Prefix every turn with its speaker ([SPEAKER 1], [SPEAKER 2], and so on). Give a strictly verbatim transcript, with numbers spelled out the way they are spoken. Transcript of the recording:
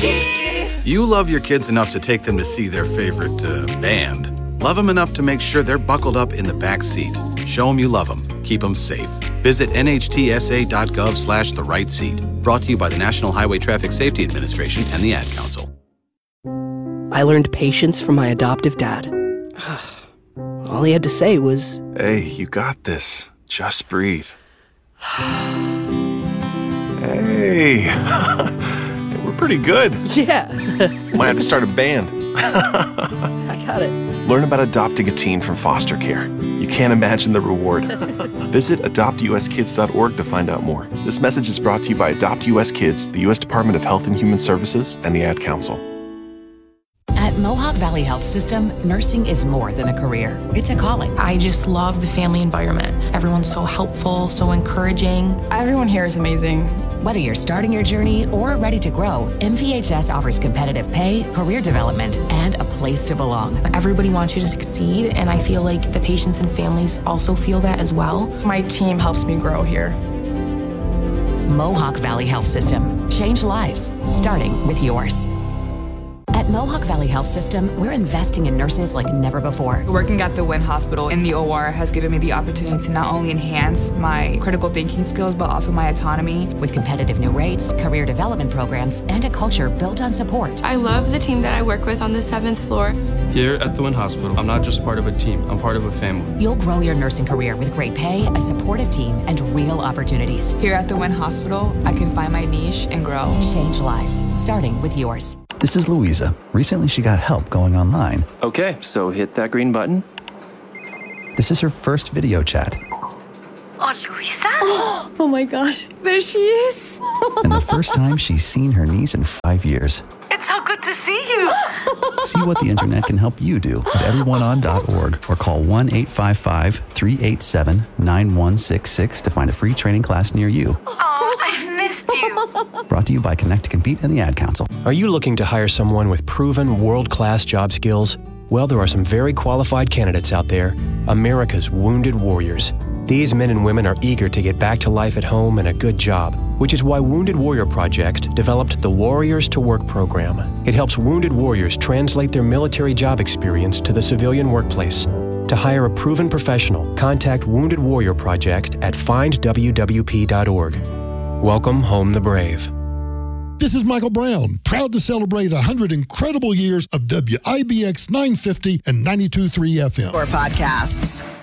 [SPEAKER 1] You love your kids enough to take them to see their favorite uh, band. Love them enough to make sure they're buckled up in the back seat. Show them you love them. Keep them safe. Visit nhtsa.gov slash the right seat. Brought to you by the National Highway Traffic Safety Administration and the Ad Council.
[SPEAKER 2] I learned patience from my adoptive dad. All he had to say was,
[SPEAKER 3] "Hey, you got this. Just breathe." Hey, we're pretty good.
[SPEAKER 2] Yeah.
[SPEAKER 3] Might have to start a band.
[SPEAKER 2] I got it.
[SPEAKER 3] Learn about adopting a teen from foster care. You can't imagine the reward. Visit adopt u s kids dot org to find out more. This message is brought to you by Adopt U S Kids, the U S Department of Health and Human Services, and the Ad Council.
[SPEAKER 4] At Mohawk Valley Health System, nursing is more than a career. It's a calling.
[SPEAKER 5] I just love the family environment. Everyone's so helpful, so encouraging. Everyone here is amazing.
[SPEAKER 4] Whether you're starting your journey or ready to grow, M V H S offers competitive pay, career development, and a place to belong.
[SPEAKER 5] Everybody wants you to succeed, and I feel like the patients and families also feel that as well. My team helps me grow here.
[SPEAKER 4] Mohawk Valley Health System. Change lives, starting with yours. At Mohawk Valley Health System, we're investing in nurses like never before.
[SPEAKER 6] Working at the Wynn Hospital in the O R has given me the opportunity to not only enhance my critical thinking skills, but also my autonomy.
[SPEAKER 4] With competitive new rates, career development programs, and a culture built on support.
[SPEAKER 7] I love the team that I work with on the seventh floor.
[SPEAKER 8] Here at the Wynn Hospital, I'm not just part of a team, I'm part of a family.
[SPEAKER 4] You'll grow your nursing career with great pay, a supportive team, and real opportunities.
[SPEAKER 6] Here at the Wynn Hospital, I can find my niche and grow.
[SPEAKER 4] Change lives, starting with yours.
[SPEAKER 9] This is Louisa. Recently, she got help going online.
[SPEAKER 10] Okay, so hit that green button.
[SPEAKER 9] This is her first video chat.
[SPEAKER 7] Oh, Luisa? Oh, oh my gosh, there she is.
[SPEAKER 9] And the first time she's seen her niece in five years.
[SPEAKER 7] It's so good to see you.
[SPEAKER 9] See what the internet can help you do at everyone on dot org or call one eight five five, three eight seven, nine one six six to find a free training class near you.
[SPEAKER 7] Oh, I've missed you.
[SPEAKER 9] Brought to you by Connect to Compete and the Ad Council.
[SPEAKER 11] Are you looking to hire someone with proven world-class job skills? Well, there are some very qualified candidates out there, America's wounded warriors. These men and women are eager to get back to life at home and a good job, which is why Wounded Warrior Project developed the Warriors to Work program. It helps wounded warriors translate their military job experience to the civilian workplace. To hire a proven professional, contact Wounded Warrior Project at find w w p dot org. Welcome home the brave.
[SPEAKER 12] This is Michael Brown, proud to celebrate one hundred incredible years of W I B X nine fifty and ninety-two point three F M.
[SPEAKER 13] For podcasts.